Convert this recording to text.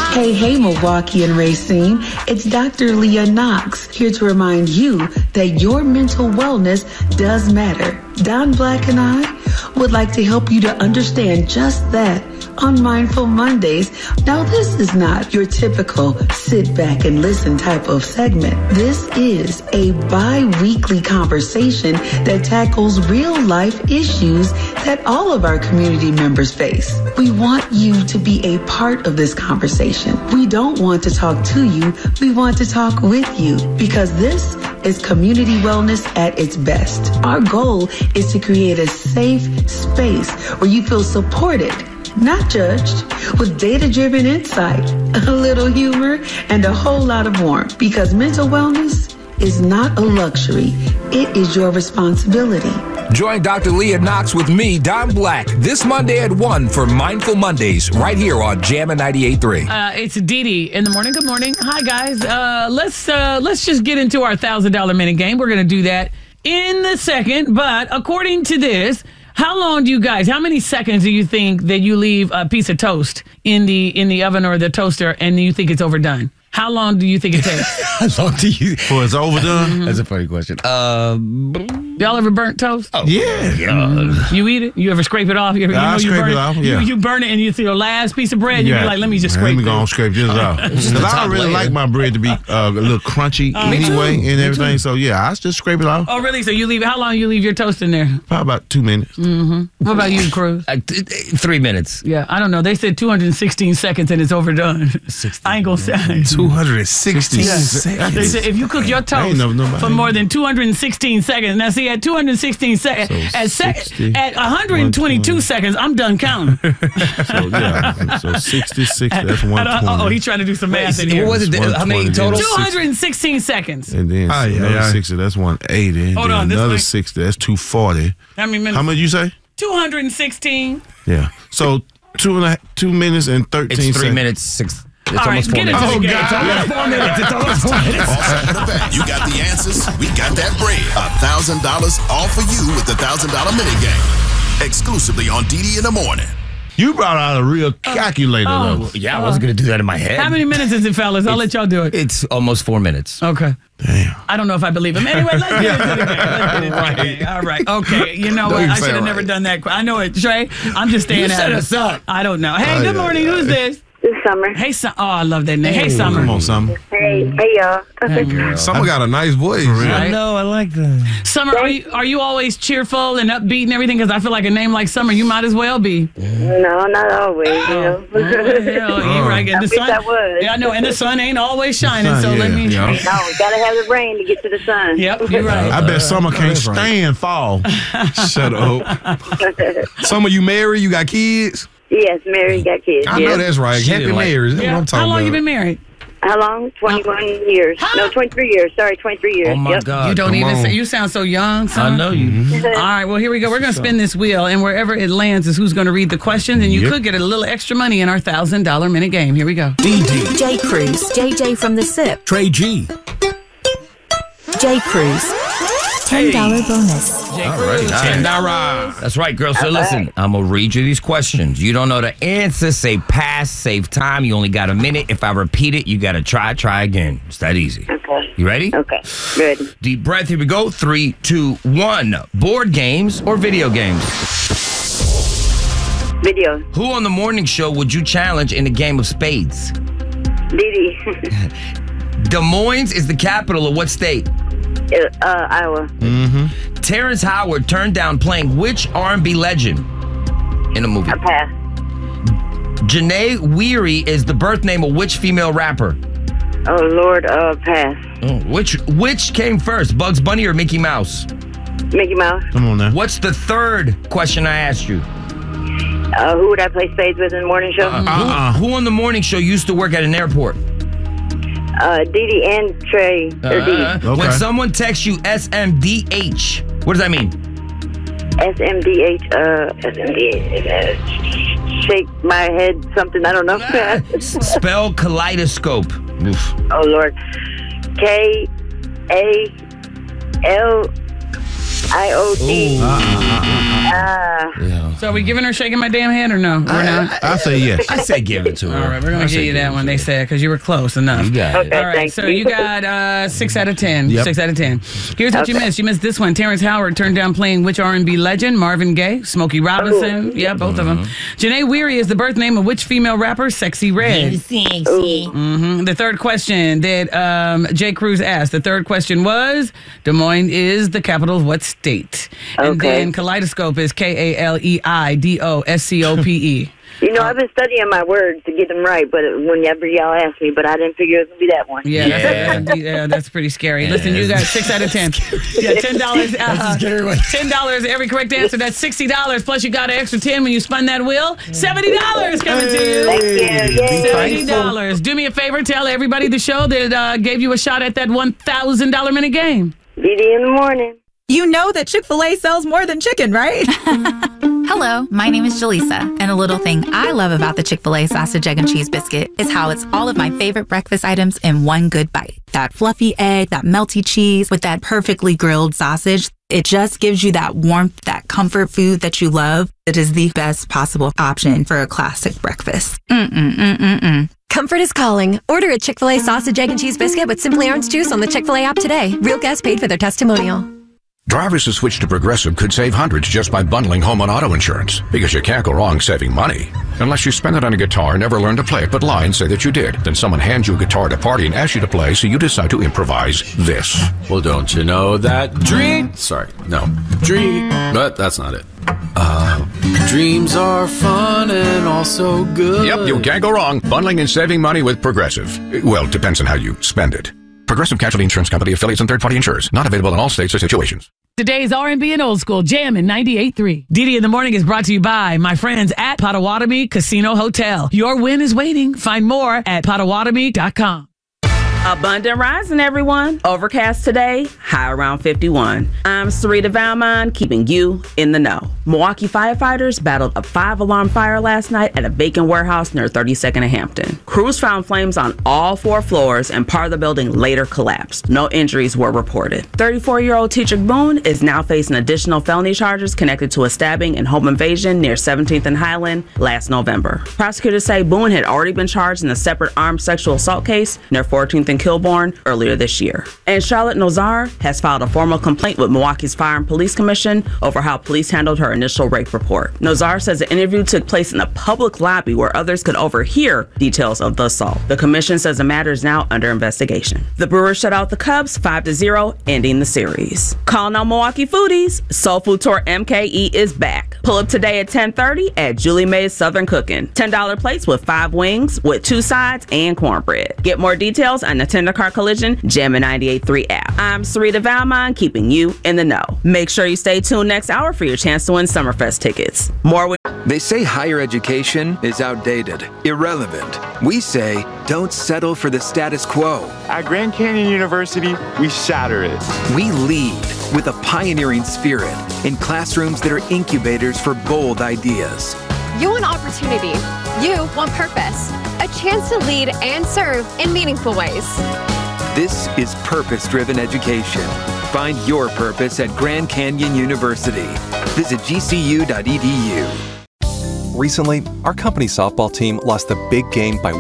Hey, Milwaukee and Racine. It's Dr. Leah Knox here to remind you that your mental wellness does matter. Don Black and I would like to help you to understand just that on Mindful Mondays. Now, this is not your typical sit back and listen type of segment. This is a bi-weekly conversation that tackles real life issues that all of our community members face. We want you to be a part of this conversation. We don't want to talk to you. We want to talk with you, because this is community wellness at its best. Our goal is to create a safe space where you feel supported, not judged, with data-driven insight, a little humor, and a whole lot of warmth. Because mental wellness is not a luxury. It is your responsibility. Join Dr. Leah Knox with me, Don Black, this Monday at 1 for Mindful Mondays, right here on Jammin' 98.3. It's Dee Dee in the morning. Good morning. Hi, guys. Let's just get into our $1,000 minute game. We're going to do that in a second. But according to this, how many seconds do you think that you leave a piece of toast in the oven or the toaster and you think it's overdone? How long do you think it takes? How long do you? Before it's overdone? Mm-hmm. That's a funny question. Y'all ever burnt toast? Oh, yeah. You eat it? You ever scrape it off? I scrape it off, yeah. You burn it and you see your last piece of bread, you be like, let me just scrape it. Let me go and scrape this off. Because I don't really like my bread to be a little crunchy anyway and everything. So, yeah, I just scrape it off. Oh, really? So how long you leave your toast in there? Probably about 2 minutes. Mm-hmm. What about you, Cruz? 3 minutes. Yeah, I don't know. They said 216 seconds and it's overdone. I ain't going to say. 216 seconds. They said if you cook your toast for more than 216 seconds. Now, see, at 216 seconds, at 122 seconds, I'm done counting. So 66, that's 120. He's trying to do some math in here. What was it? How many total? 216 seconds. And then another 60, that's 180. Hold on, another 60, that's 240. How many minutes? How much you say? 216. Yeah. So 2 minutes and 13 seconds. It's 3 minutes, 6. It's all almost right, 4 minutes. Oh, God. It's almost 4 minutes. It's almost 4 minutes. All set in the bag. You got the answers. We got that bread. $1,000 all for you with the $1,000 minute game. Exclusively on Dee Dee in the morning. You brought out a real calculator, though. Yeah, I wasn't going to do that in my head. How many minutes is it, fellas? I'll let y'all do it. It's almost 4 minutes. Okay. Damn. I don't know if I believe him. Anyway, let's get into the game. All right. Okay. You know what? I should have never done that. I know it, Trey. I'm just staying You at set it. us up. I don't know. Hey, good morning. Who's this? This is Summer. Hey, Oh, I love that name. Hey, Summer. Come on, Summer. Hey, y'all. Hey, girl. Summer got a nice voice. I know, I like that. Summer, are you always cheerful and upbeat and everything? Because I feel like a name like Summer, you might as well be. No, not always, Hell, you're right. And the sun, I was. Yeah, I know. And the sun ain't always shining, so let me. No, we gotta have the rain to get to the sun. Yep, you're right. I bet Summer can't stand fall. Shut up. Summer, you married? You got kids? Yes, married, got kids. I know that's right. Happy marriage. That's what I'm talking How long about. you been married? How long? 21 years. Huh? No, 23 years. Sorry, 23 years. Oh, my God. You don't even say, you sound so young, son. I know you. All right, well, here we go. We're going to spin this wheel, and wherever it lands is who's going to read the questions, and you could get a little extra money in our $1,000 minute game. Here we go. DD. J. Cruz. JJ from the SIP. Trey G. J. Cruz. $10 bonus. All right. That's right, girl. So listen, I'm going to read you these questions. You don't know the answer, say pass, save time. You only got a minute. If I repeat it, you got to try again. It's that easy. Okay. You ready? Okay, ready. Deep breath. Here we go. 3, 2, 1. Board games or video games? Video. Who on the morning show would you challenge in a game of spades? Dee Dee. Des Moines is the capital of what state? Iowa. Terrence Howard turned down playing which R&B legend in a movie? I pass. Janae Weary is the birth name of which female rapper? Oh, Lord, pass. Which came first, Bugs Bunny or Mickey Mouse? Mickey Mouse. Come on now. What's the third question I asked you? Who would I play spades with in the morning show? Who on the morning show used to work at an airport? Dee Dee and Trey. Or Dee. Okay. When someone texts you SMDH, what does that mean? SMDH. Shake my head, something, I don't know. Spell kaleidoscope. Oof. Oh, Lord. KALIOD. Yeah. So are we giving her shaking my damn head or no? We're not. I say yes. I say give it to her. All right, we're going to give you that one, they said, because you were close enough. You got it. All right, so you got 6 out of 10. Yep. 6 out of 10. Here's what you missed. You missed this one. Terrence Howard turned down playing which R&B legend? Marvin Gaye, Smokey Robinson. Yeah, both of them. Janae Weary is the birth name of which female rapper? Sexy Red. The third question that Jay Cruz asked. The third question was, Des Moines is the capital of what state? And then Kaleidoscope is KALEIDOSCOPE. You know, I've been studying my words to get them right, but whenever y'all ask me, but I didn't figure it was going to be that one. Yeah, that's pretty scary. Listen, you got 6 out of 10. Yeah, $10. $10 every correct answer. That's $60. Plus, you got an extra 10 when you spun that wheel. $70 coming to you. Thank you. $70. Do me a favor. Tell everybody the show that gave you a shot at that $1,000 minute game. DD in the morning. You know that Chick-fil-A sells more than chicken, right? Hello, my name is Jaleesa, and a little thing I love about the Chick-fil-A sausage, egg, and cheese biscuit is how it's all of my favorite breakfast items in one good bite. That fluffy egg, that melty cheese with that perfectly grilled sausage. It just gives you that warmth, that comfort food that you love. It is the best possible option for a classic breakfast. Comfort is calling. Order a Chick-fil-A sausage, egg, and cheese biscuit with Simply Orange Juice on the Chick-fil-A app today. Real guests paid for their testimonial. Drivers who switch to Progressive could save hundreds just by bundling home and auto insurance. Because you can't go wrong saving money. Unless you spend it on a guitar, never learn to play it, but lie and say that you did. Then someone hands you a guitar at a party and asks you to play, so you decide to improvise this. Well, don't you know that but that's not it. Dreams are fun and also good. Yep, you can't go wrong. Bundling and saving money with Progressive. Well, it depends on how you spend it. Progressive Casualty Insurance Company, affiliates, and third-party insurers. Not available in all states or situations. Today's R&B and Old School Jam in 98.3. DD in the Morning is brought to you by my friends at Potawatomi Casino Hotel. Your win is waiting. Find more at Potawatomi.com. Abundant rising, everyone. Overcast today, high around 51. I'm Sarita Valmont, keeping you in the know. Milwaukee firefighters battled a 5-alarm fire last night at a vacant warehouse near 32nd and Hampton. Crews found flames on all 4 floors, and part of the building later collapsed. No injuries were reported. 34-year-old Teacher Boone is now facing additional felony charges connected to a stabbing and home invasion near 17th and Highland last November. Prosecutors say Boone had already been charged in a separate armed sexual assault case near 14th and Kilbourne earlier this year. And Charlotte Nozar has filed a formal complaint with Milwaukee's Fire and Police Commission over how police handled her initial rape report. Nozar says the interview took place in a public lobby where others could overhear details of the assault. The commission says the matter is now under investigation. The Brewers shut out the Cubs 5-0, ending the series. Calling out Milwaukee foodies, Soul Food Tour MKE is back. Pull up today at 10:30 at Julie Mae's Southern Cooking. $10 plates with 5 wings with 2 sides and cornbread. Get more details on the Tender Car Collision Jammin' 98.3 app. I'm Sarita Valmont, keeping you in the know. Make sure you stay tuned next hour for your chance to win Summerfest tickets. More. They say higher education is outdated, irrelevant. We say don't settle for the status quo. At Grand Canyon University, we shatter it. We lead with a pioneering spirit in classrooms that are incubators for bold ideas. You want opportunity. You want purpose. A chance to lead and serve in meaningful ways. This is purpose-driven education. Find your purpose at Grand Canyon University. Visit gcu.edu. Recently, our company softball team lost the big game by